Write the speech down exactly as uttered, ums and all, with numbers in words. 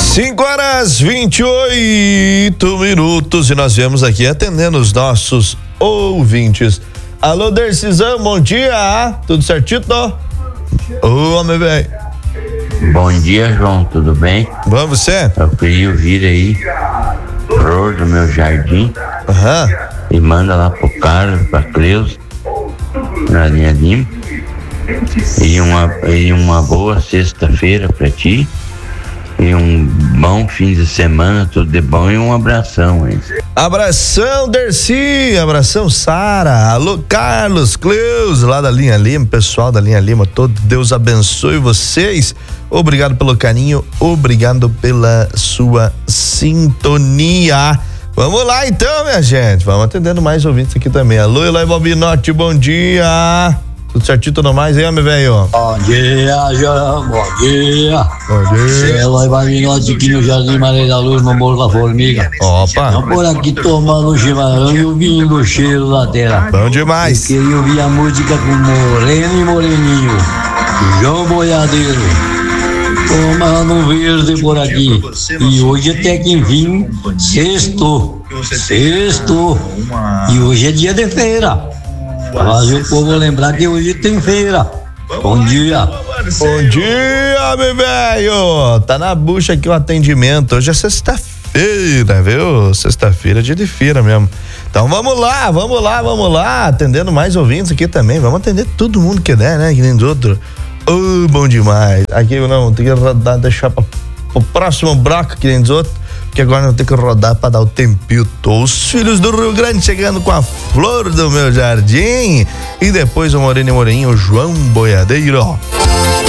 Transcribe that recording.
cinco horas vinte e oito minutos e nós viemos aqui atendendo os nossos ouvintes. Alô, Dercisão, bom dia. Tudo certinho? Ô, homem, velho. Bom dia, João, tudo bem? Bom, você? Eu queria ouvir aí Flor do Meu Jardim. Aham. E manda lá pro Carlos, pra Cleus, na linha Lima. E uma, e uma boa sexta-feira pra ti. E um bom fim de semana, tudo de bom, e um abração, hein? Abração, Dercy, abração, Sara, alô, Carlos, Cleus, lá da linha Lima, pessoal da linha Lima, todo Deus abençoe vocês. Obrigado pelo carinho, obrigado pela sua sintonia. Vamos lá então, minha gente, vamos atendendo mais ouvintes aqui também. Alô, Eloy Bobinotti, bom dia. Tudo certinho, tudo mais aí, meu velho? Bom dia, João, bom dia. Bom dia. Eloy Bobinotti aqui no Jardim Maria da Luz, no Morro da Formiga. Opa. Estamos por aqui tomando chimarrão e ouvindo o cheiro da terra. Bom demais. Eu queria ouvir a música com Moreno e Moreninho, João Boiadeiro. Tomando verde por aqui. E hoje até que enfim, sexto. Sexto. E hoje é dia de feira. Pra fazer o povo lembrar que hoje tem feira. Bom dia. Bom dia, meu velho. Tá na bucha aqui o atendimento. Hoje é sexta-feira, viu? Sexta-feira é dia de feira mesmo. Então vamos lá, vamos lá, vamos lá. Atendendo mais ouvintes aqui também. Vamos atender todo mundo que der, né? Que nem dos outros. Oh, bom demais. Aqui eu não, tem que rodar, deixar pra, pro próximo bloco, que nem dos outros, porque agora não tem que rodar pra dar o tempinho. Os filhos do Rio Grande chegando com a Flor do Meu Jardim. E depois o Moreno e Moreninho, o João Boiadeiro.